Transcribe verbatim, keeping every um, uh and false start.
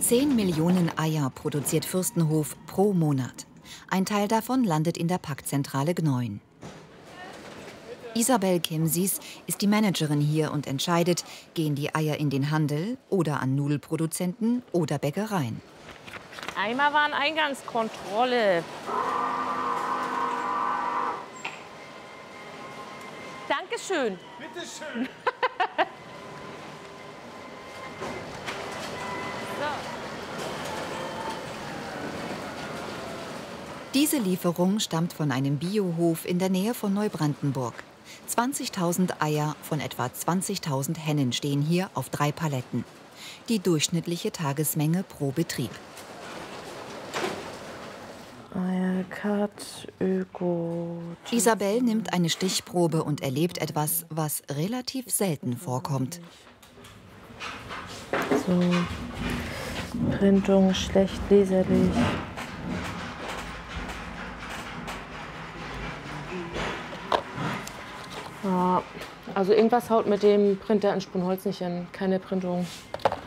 Zehn Millionen Eier produziert Fürstenhof pro Monat. Ein Teil davon landet in der Packzentrale Gneuen. Isabel Kemsis ist die Managerin hier und entscheidet, gehen die Eier in den Handel oder an Nudelproduzenten oder Bäckereien. Einmal war eine Eingangskontrolle. Dankeschön. Bitteschön. Diese Lieferung stammt von einem Biohof in der Nähe von Neubrandenburg. zwanzigtausend Eier von etwa zwanzigtausend Hennen stehen hier auf drei Paletten. Die durchschnittliche Tagesmenge pro Betrieb. Eierkat Öko. Isabel nimmt eine Stichprobe und erlebt etwas, was relativ selten vorkommt. So, Printung schlecht leserlich. Ja, also irgendwas haut mit dem Printer in Sponholz nicht hin. Keine Printung.